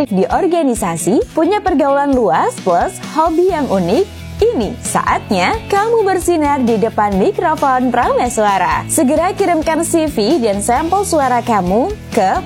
aktif di organisasi, punya pergaulan luas plus hobi yang unik? Ini saatnya kamu bersinar di depan mikrofon Prameswara. Segera kirimkan CV dan sampel suara kamu ke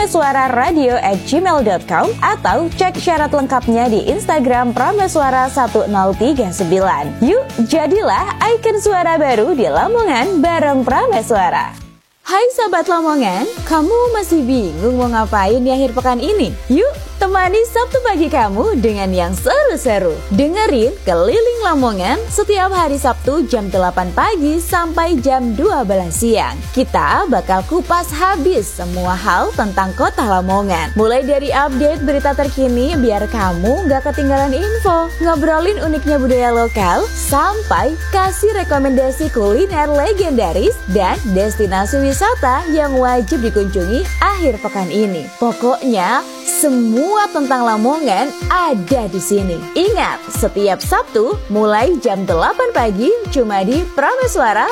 prameswararadio@gmail.com atau cek syarat lengkapnya di Instagram Prameswara1039. Yuk, jadilah ikon suara baru di Lamongan bareng Prameswara. Hai Sobat Lamongan, kamu masih bingung mau ngapain di akhir pekan ini? Yuk, temani Sabtu pagi kamu dengan yang seru-seru. Dengerin Keliling Lamongan setiap hari Sabtu jam 8 pagi sampai jam 12 siang. Kita bakal kupas habis semua hal tentang kota Lamongan. Mulai dari update berita terkini biar kamu gak ketinggalan info, ngobrolin uniknya budaya lokal, sampai kasih rekomendasi kuliner legendaris dan destinasi wisata yang wajib dikunjungi akhir pekan ini. Pokoknya semua tentang Lamongan ada di sini. Ingat, setiap Sabtu mulai jam 8 pagi cuma di Prameswara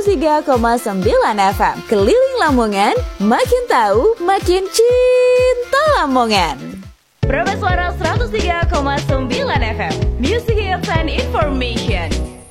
103,9 FM. Keliling Lamongan, makin tahu, makin cinta Lamongan. Prameswara 103,9 FM. Music Hits and Information.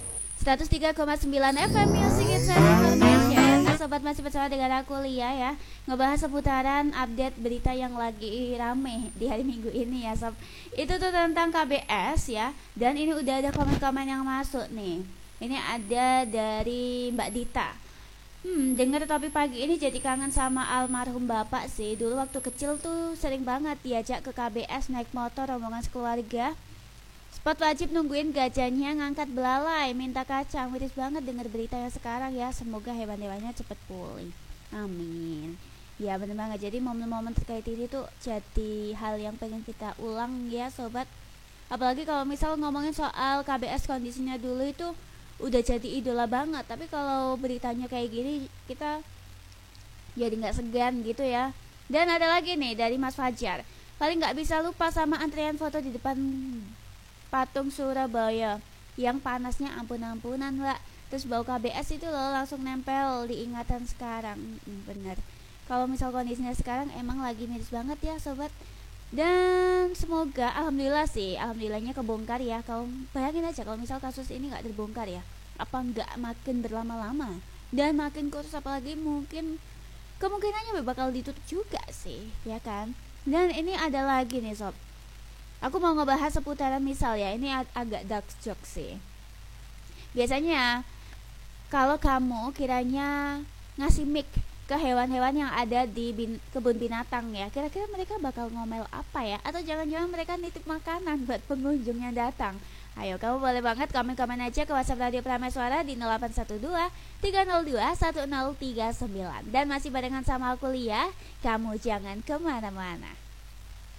103,9 FM Music Hits and Information. Nah sobat, masih bersama dengan aku Lia ya, ngebahas seputaran update berita yang lagi rame di hari Minggu ini ya sob. Itu tuh tentang KBS ya. Dan ini udah ada komen-komen yang masuk nih. Ini ada dari Mbak Dita. Dengar topik pagi ini jadi kangen sama almarhum bapak sih. Dulu waktu kecil tuh sering banget diajak ke KBS naik motor rombongan sekeluarga. Spot wajib nungguin gajahnya ngangkat belalai, minta kacang. Miris banget denger berita yang sekarang ya. Semoga hewan-hewannya cepet pulih. Amin. Ya bener banget. Jadi momen-momen terkait ini tuh jadi hal yang pengen kita ulang ya sobat. Apalagi kalau misal ngomongin soal KBS kondisinya dulu itu udah jadi idola banget. Tapi kalau beritanya kayak gini kita jadi gak segan gitu ya. Dan ada lagi nih dari Mas Fajar. Paling gak bisa lupa sama antrian foto di depan patung Surabaya yang panasnya ampun-ampunan lah. Terus bau KBS itu loh langsung nempel di ingatan sekarang. Bener. Kalau misal kondisinya sekarang emang lagi miris banget ya sobat. Dan semoga alhamdulillahnya kebongkar ya. Kalau bayangin aja kalau misal kasus ini gak terbongkar ya, apa nggak makin berlama-lama dan makin kurus, apalagi mungkin kemungkinannya bakal ditutup juga sih ya kan. Dan ini ada lagi nih sob, aku mau ngebahas seputaran misal ya, ini agak dark joke sih. Biasanya kalau kamu kiranya ngasih mic ke hewan-hewan yang ada di kebun binatang ya, kira-kira mereka bakal ngomel apa ya? Atau jangan-jangan mereka nitip makanan buat pengunjung yang datang? Ayo kamu boleh banget komen-komen aja ke WhatsApp Radio Prameswara di 0812 302 1039. Dan masih barengan sama aku Lia, kamu jangan kemana-mana.